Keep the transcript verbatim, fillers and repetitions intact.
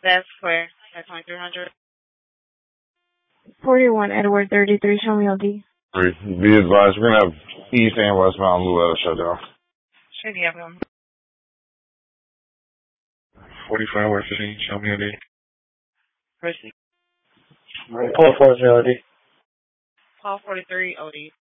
That's Square. That's twenty-three hundred. forty-one Edward thirty-three. Show me O D. Be advised, we're going to have east and westbound Louetta shut down. Should have them. forty-five West fifteen, show me O D. Proceed. Paul four zero O D. Paul forty-three O D.